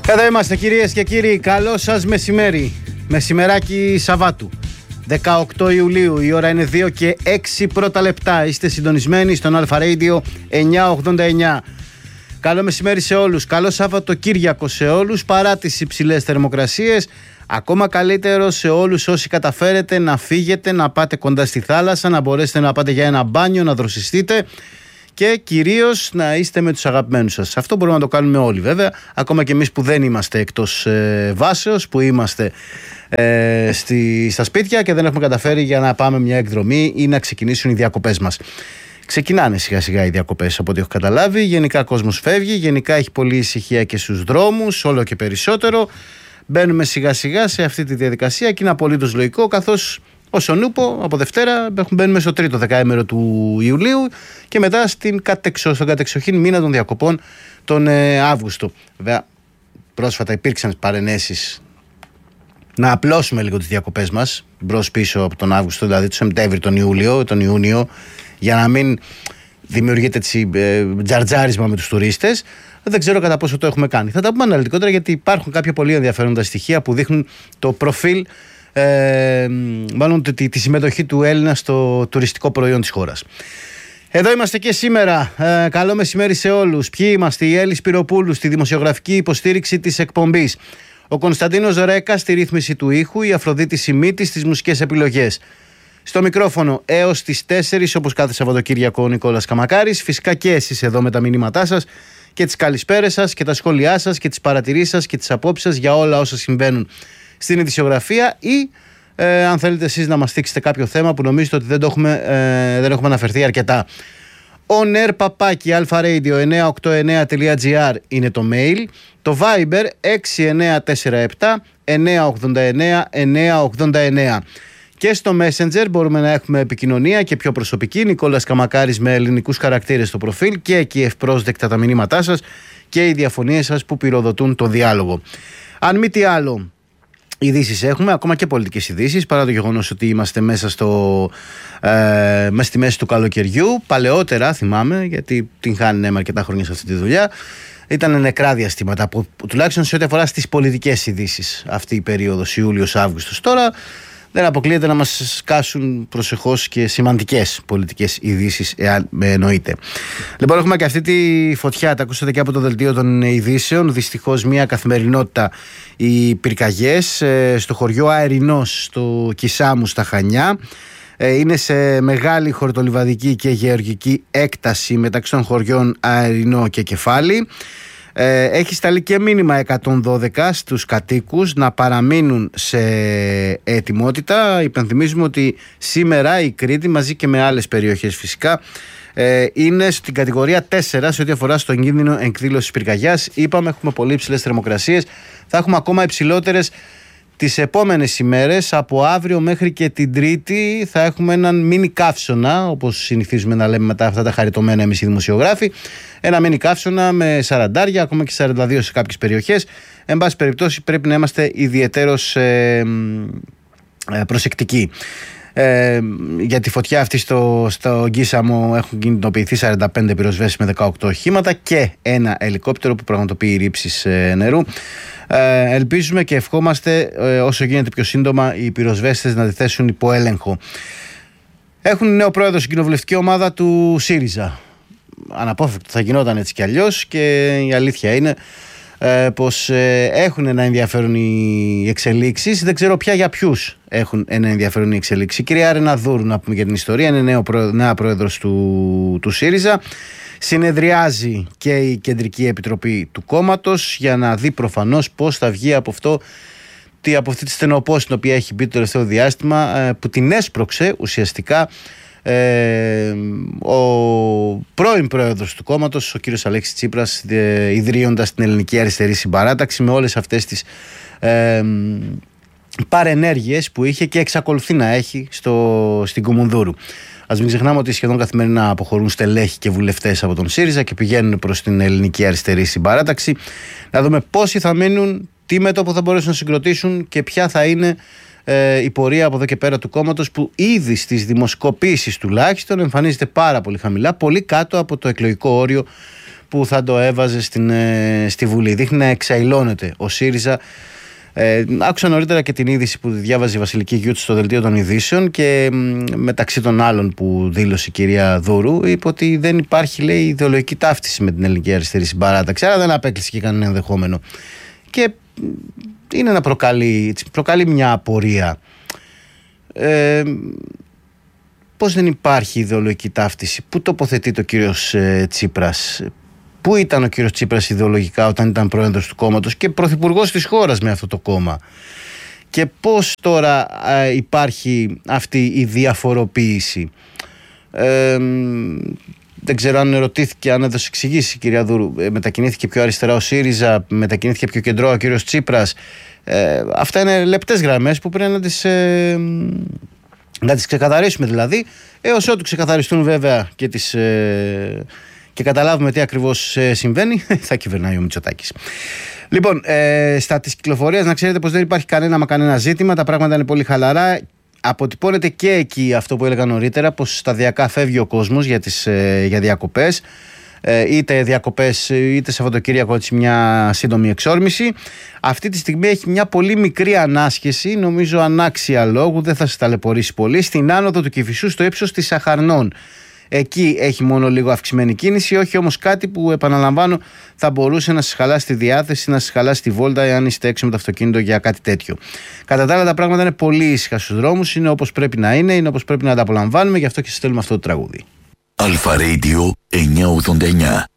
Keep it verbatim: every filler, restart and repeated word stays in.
Εδώ είμαστε κυρίες και κύριοι, καλό σας μεσημέρι. Μεσημεράκι Σαββάτου, δεκαοκτώ Ιουλίου, η ώρα είναι δύο και έξι πρώτα λεπτά. Είστε συντονισμένοι στον Αλφα Radio εννιακόσια ογδόντα εννιά. Καλό μεσημέρι σε όλους, καλό Σαββατοκύριακο σε όλους, παρά τις υψηλές θερμοκρασίες. Ακόμα καλύτερο σε όλους όσοι καταφέρετε να φύγετε, να πάτε κοντά στη θάλασσα, να μπορέσετε να πάτε για ένα μπάνιο, να δροσιστείτε και κυρίως να είστε με τους αγαπημένους σας. Αυτό μπορούμε να το κάνουμε όλοι βέβαια, ακόμα και εμείς που δεν είμαστε εκτός ε, βάσεως, που είμαστε ε, στη, στα σπίτια και δεν έχουμε καταφέρει για να πάμε μια εκδρομή ή να ξεκινήσουν οι διακοπές μας. Ξεκινάνε σιγά σιγά οι διακοπές από ό,τι έχω καταλάβει. Γενικά κόσμος φεύγει, γενικά έχει πολλή ησυχία και στους δρόμους, όλο και περισσότερο. Μπαίνουμε σιγά σιγά σε αυτή τη διαδικασία και είναι απολύτως λογικό, καθώς όσον ούπο από Δευτέρα μπαίνουμε στο τρίτο δεκαήμερο του Ιουλίου και μετά στην κατεξο, στον κατεξοχήν μήνα των διακοπών τον ε, Αύγουστο. Βέβαια, πρόσφατα υπήρξαν παρενέσεις να απλώσουμε λίγο τις διακοπές μας μπρος πίσω από τον Αύγουστο, δηλαδή τον Σεπτέμβρη, τον Ιούλιο, τον Ιούνιο, για να μην δημιουργείται έτσι ε, τζαρτζάρισμα με τους τουρίστες. Δεν ξέρω κατά πόσο το έχουμε κάνει. Θα τα πούμε αναλυτικότερα, γιατί υπάρχουν κάποια πολύ ενδιαφέροντα στοιχεία που δείχνουν το προφίλ, ε, μάλλον τη, τη συμμετοχή του Έλληνα στο τουριστικό προϊόν της χώρας. Εδώ είμαστε και σήμερα. Ε, καλό μεσημέρι σε όλους. Ποιοι είμαστε? Η Έλλη Σπυροπούλου στη δημοσιογραφική υποστήριξη της εκπομπής, ο Κωνσταντίνος Ρέκα στη ρύθμιση του ήχου, η Αφροδίτη Σιμίτη στις μουσικές επιλογές. Στο μικρόφωνο έως τις τέσσερις, όπως κάθε Σαββατοκύριακο, ο Νικόλας Καμακάρης. Φυσικά και εσείς εδώ με τα μηνύματά σας και τις καλησπέρες σας και τα σχόλιά σας και τις παρατηρήσεις σας και τις απόψεις σας για όλα όσα συμβαίνουν στην ειδησιογραφία, ή ε, αν θέλετε εσείς να μας θίξετε κάποιο θέμα που νομίζετε ότι δεν, το έχουμε, ε, δεν έχουμε αναφερθεί αρκετά. on air παπάκι alfaradio εννιακόσια ογδόντα εννέα τελεία τζι άρ είναι το mail. Το Viber έξι εννιά τέσσερα επτά εννιακόσια ογδόντα εννέα εννιακόσια ογδόντα εννέα. Και στο Messenger μπορούμε να έχουμε επικοινωνία και πιο προσωπική. Νικόλας Καμακάρης με ελληνικούς χαρακτήρες στο προφίλ, και εκεί ευπρόσδεκτα τα μηνύματά σας και οι διαφωνίες σας που πυροδοτούν το διάλογο. Αν μη τι άλλο, ειδήσεις έχουμε, ακόμα και πολιτικές ειδήσεις, παρά το γεγονός ότι είμαστε μέσα, στο, ε, μέσα στη μέση του καλοκαιριού. Παλαιότερα, θυμάμαι, γιατί την χάνει με αρκετά χρόνια σε αυτή τη δουλειά, ήταν νεκρά διαστήματα, που, τουλάχιστον σε ό,τι αφορά στις πολιτικές ειδήσεις αυτή η περίοδος, Ιούλιος-Αύγουστος. Τώρα δεν αποκλείεται να μας σκάσουν προσεχώς και σημαντικές πολιτικές ειδήσεις, εάν με εννοείται. Λοιπόν, έχουμε και αυτή τη φωτιά, τα ακούσατε και από το δελτίο των ειδήσεων. Δυστυχώς μια καθημερινότητα οι πυρκαγιές στο χωριό Αερινός, στο Κισάμου στα Χανιά. Είναι σε μεγάλη χορτολιβαδική και γεωργική έκταση μεταξύ των χωριών Αερινό και Κεφάλι. Έχει σταλεί και μήνυμα εκατόν δώδεκα στους κατοίκους να παραμείνουν σε ετοιμότητα. Υπενθυμίζουμε ότι σήμερα η Κρήτη, μαζί και με άλλες περιοχές φυσικά, είναι στην κατηγορία τέσσερα σε ό,τι αφορά στον κίνδυνο εκδήλωσης πυρκαγιάς. Είπαμε, έχουμε πολύ υψηλές θερμοκρασίες. Θα έχουμε ακόμα υψηλότερες τις επόμενες ημέρες. Από αύριο μέχρι και την Τρίτη θα έχουμε έναν μίνι καύσωνα, όπως συνηθίζουμε να λέμε μετά αυτά τα χαριτωμένα εμείς οι δημοσιογράφοι. Ένα μίνι καύσωνα με σαραντάρια, ακόμα και σαράντα δύο σε κάποιες περιοχές. Εν πάση περιπτώσει, πρέπει να είμαστε ιδιαιτέρως ε, ε, προσεκτικοί. Ε, για τη φωτιά αυτή στο, στο Γκίσαμο έχουν κινητοποιηθεί σαράντα πέντε πυροσβέστες με δεκαοκτώ οχήματα και ένα ελικόπτερο που πραγματοποιεί ρήψεις ε, νερού. Ε, ελπίζουμε και ευχόμαστε ε, όσο γίνεται πιο σύντομα οι πυροσβέστες να τη θέσουν υπό έλεγχο. Έχουν νέο πρόεδρο στην κοινοβουλευτική ομάδα του ΣΥΡΙΖΑ. Αναπόφευκτο θα γινόταν έτσι κι αλλιώς, και η αλήθεια είναι ε, πως ε, έχουν ένα ενδιαφέρον οι εξελίξεις. Δεν ξέρω πια για ποιους έχουν ένα ενδιαφέρον οι εξελίξεις. Η κυρία Ρεναδούρου, να πούμε για την ιστορία, είναι νέο πρόεδρο, νέα πρόεδρος του, του ΣΥΡΙΖΑ. Συνεδριάζει και η Κεντρική Επιτροπή του κόμματος για να δει προφανώς πώς θα βγει από αυτό, από αυτή τη στενοπόση την οποία έχει μπει το τελευταίο διάστημα, που την έσπρωξε ουσιαστικά ε, ο πρώην πρόεδρος του κόμματος, ο κύριος Αλέξης Τσίπρας, ε, ιδρύοντας την Ελληνική Αριστερή Συμπαράταξη, με όλες αυτές τις ε, παρενέργειες που είχε και εξακολουθεί να έχει στο, στην Κουμουνδούρου. Ας μην ξεχνάμε ότι σχεδόν καθημερινά αποχωρούν στελέχοι και βουλευτές από τον ΣΥΡΙΖΑ και πηγαίνουν προς την Ελληνική Αριστερή Συμπαράταξη. Να δούμε πόσοι θα μείνουν, τι μέτωπο θα μπορέσουν να συγκροτήσουν και ποια θα είναι ε, η πορεία από εδώ και πέρα του κόμματος, που ήδη στις δημοσκοπήσεις τουλάχιστον εμφανίζεται πάρα πολύ χαμηλά, πολύ κάτω από το εκλογικό όριο που θα το έβαζε στην, ε, στη Βουλή. Δείχνει να εξαϊλώνεται ο ΣΥΡΙΖΑ. Ε, άκουσα νωρίτερα και την είδηση που διάβαζε η Βασιλική Γιούτ στο δελτίο των ειδήσεων και μ, μεταξύ των άλλων που δήλωσε η κυρία Δούρου, είπε ότι δεν υπάρχει, λέει, ιδεολογική ταύτιση με την ελληνική αριστερή συμπαράταξη, άρα δεν απέκλεισε και κανένα ενδεχόμενο. Και είναι να προκαλεί, προκαλεί μια απορία. Ε, πώς δεν υπάρχει ιδεολογική ταύτιση, πού τοποθετείται ο κύριος ε, Τσίπρας, πού ήταν ο κύριος Τσίπρας ιδεολογικά όταν ήταν πρόεδρος του κόμματος και πρωθυπουργός της χώρας με αυτό το κόμμα, και πώς τώρα ε, υπάρχει αυτή η διαφοροποίηση. Ε, δεν ξέρω αν ερωτήθηκε, αν έδωσε εξηγήσει η κυρία Δούρου. Ε, μετακινήθηκε πιο αριστερά ο ΣΥΡΙΖΑ, μετακινήθηκε πιο κεντρό ο κύριος Τσίπρας. Ε, αυτά είναι λεπτές γραμμές που πρέπει να τις, ε, να τις ξεκαθαρίσουμε, δηλαδή, έως ότου ξεκαθαριστούν βέβαια και, τις, ε, και καταλάβουμε τι ακριβώς ε, συμβαίνει, θα κυβερνάει ο Μητσοτάκης. Λοιπόν, ε, στα της κυκλοφορίας να ξέρετε πως δεν υπάρχει κανένα μα κανένα ζήτημα, τα πράγματα είναι πολύ χαλαρά. Αποτυπώνεται και εκεί αυτό που έλεγα νωρίτερα, πως σταδιακά φεύγει ο κόσμος για, τις, ε, για διακοπές, ε, είτε διακοπές είτε Σαββατοκύριακο, έτσι μια σύντομη εξόρμηση. Αυτή τη στιγμή έχει μια πολύ μικρή ανάσχεση, νομίζω ανάξια λόγου, δεν θα σας ταλαιπωρήσει πολύ, στην άνοδο του Κηφισού στο ύψος της Σαχαρνών. Εκεί έχει μόνο λίγο αυξημένη κίνηση, όχι όμως κάτι που, επαναλαμβάνω, θα μπορούσε να σας χαλάσει τη διάθεση, να σας χαλάσει τη βόλτα εάν είστε έξω με το αυτοκίνητο για κάτι τέτοιο. Κατά τα άλλα, τα πράγματα είναι πολύ ήσυχα στους δρόμους, είναι όπως πρέπει να είναι, είναι όπως πρέπει να τα απολαμβάνουμε, γι' αυτό και σας στέλνουμε αυτό το τραγούδι. Αλφα Radio εννιακόσια ογδόντα εννιά.